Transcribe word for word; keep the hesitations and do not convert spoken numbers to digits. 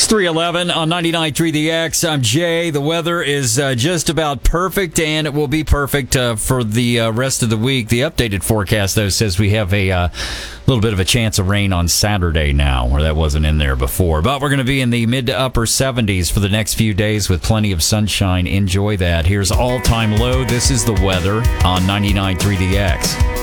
three eleven on ninety-nine point three The X. I'm Jay. The weather is uh, just about perfect, and it will be perfect uh, for the uh, rest of the week. The updated forecast, though, says we have a uh, little bit of a chance of rain on Saturday now, where that wasn't in there before. But we're going to be in the mid to upper seventies for the next few days with plenty of sunshine. Enjoy that. Here's all-time low. This is the weather on ninety-nine point three The X.